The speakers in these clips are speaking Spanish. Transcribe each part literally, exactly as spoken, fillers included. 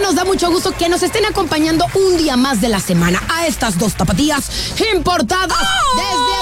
nos da mucho gusto que nos estén acompañando un día más de la semana a estas dos tapatías importadas oh, desde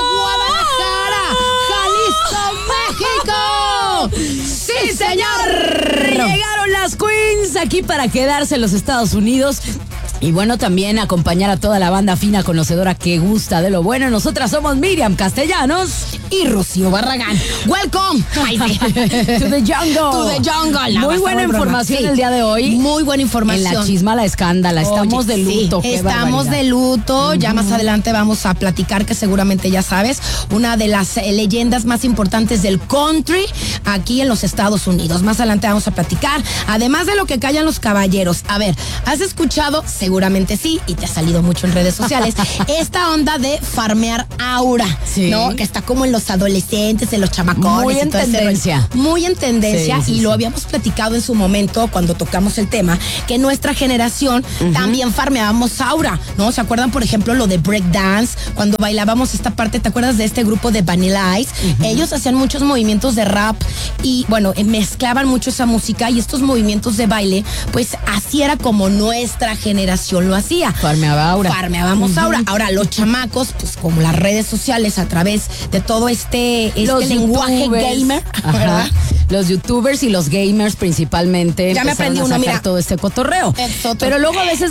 Guadalajara, Jalisco, México. ¡Sí, señor! Llegaron las Queens aquí para quedarse en los Estados Unidos. Y bueno, también acompañar a toda la banda fina conocedora que gusta de lo bueno. Nosotras somos Miriam Castellanos y Rocío Barragán. Welcome Ay, sí. to the jungle. To the jungle. Muy buena información sí. el día de hoy. Muy buena información. En la chisma, la escándala. Estamos Oye, de luto. Sí, estamos barbaridad. de luto. Uh-huh. Ya más adelante vamos a platicar que seguramente ya sabes, una de las eh, leyendas más importantes del country aquí en los Estados Unidos. Más adelante vamos a platicar. Además de lo que callan los caballeros. A ver, ¿has escuchado? Seguramente sí, y te ha salido mucho en redes sociales, esta onda de farmear aura, sí. ¿no? Que está como en los adolescentes, en los chamacones. Muy en tendencia. Muy en tendencia, sí, sí, y sí. lo habíamos platicado en su momento cuando tocamos el tema, que nuestra generación uh-huh. también farmeábamos aura, ¿no? ¿Se acuerdan, por ejemplo, lo de breakdance? Cuando bailábamos esta parte, ¿te acuerdas de este grupo de Vanilla Ice? Uh-huh. Ellos hacían muchos movimientos de rap y, bueno, mezclaban mucho esa música y estos movimientos de baile, pues así era como nuestra generación lo hacía. Farmeaba aura. Farmeábamos uh-huh. aura. Ahora, los chamacos, pues como las redes sociales, a través de todo este, este los lenguaje gamer, ¿verdad? Los youtubers y los gamers principalmente. Ya me aprendí uno, mira. Todo este cotorreo. Es Pero luego a veces